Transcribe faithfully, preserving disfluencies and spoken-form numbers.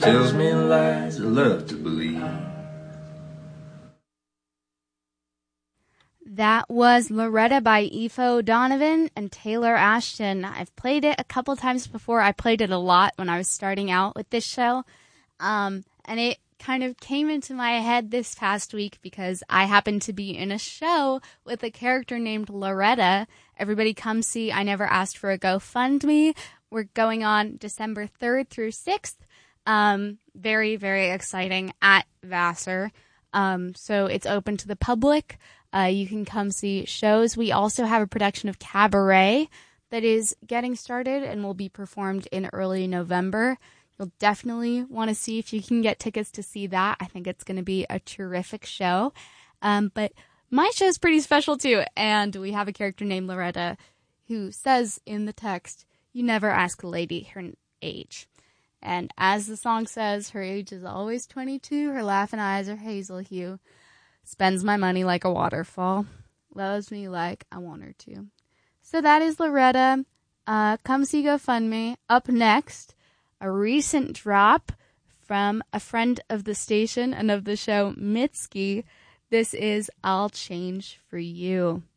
tells me lies I love to believe. That was Loretta by Aoife O'Donovan and Taylor Ashton. I've played it a couple times before. I played it a lot when I was starting out with this show. Um, and it kind of came into my head this past week because I happened to be in a show with a character named Loretta. Everybody come see I Never Asked for a GoFundMe. We're going on December third through sixth. Um, very, very exciting at Vassar. Um, so it's open to the public. Uh, you can come see shows. We also have a production of Cabaret that is getting started and will be performed in early November. You'll definitely want to see if you can get tickets to see that. I think it's going to be a terrific show. Um, but my show is pretty special too, and we have a character named Loretta who says in the text, "You never ask a lady her age." And as the song says, her age is always twenty-two, her laughing eyes are hazel hue. Spends my money like a waterfall. Loves me like I want her to. So that is Loretta. Uh, come see GoFundMe. Up next, a recent drop from a friend of the station and of the show, Mitski. This is I'll Change for You.